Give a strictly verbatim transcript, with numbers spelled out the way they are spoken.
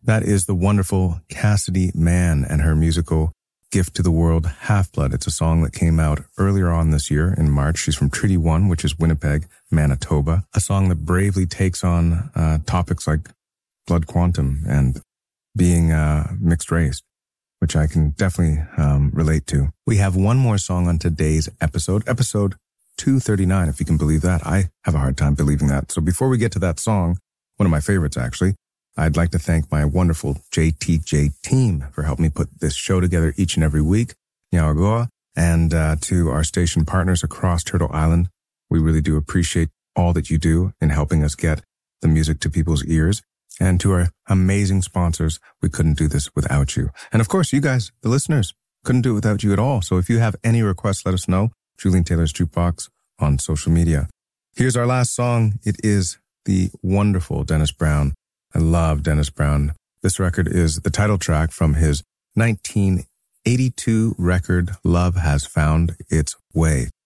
That is the wonderful Cassidy Mann and her musical Gift to the World, Half-Blood. It's a song that came out earlier on this year in March. She's from Treaty One, which is Winnipeg, Manitoba. A song that bravely takes on uh, topics like blood quantum and being uh, mixed race, which I can definitely um, relate to. We have one more song on today's episode, episode two thirty-nine, if you can believe that. I have a hard time believing that. So before we get to that song, one of my favorites actually, I'd like to thank my wonderful J T J team for helping me put this show together each and every week. Nyawagoa, and uh, to our station partners across Turtle Island. We really do appreciate all that you do in helping us get the music to people's ears. And to our amazing sponsors, we couldn't do this without you. And of course, you guys, the listeners, couldn't do it without you at all. So if you have any requests, let us know. Julian Taylor's Jukebox on social media. Here's our last song. It is the wonderful Dennis Brown. I love Dennis Brown. This record is the title track from his nineteen eighty-two record, Love Has Found Its Way.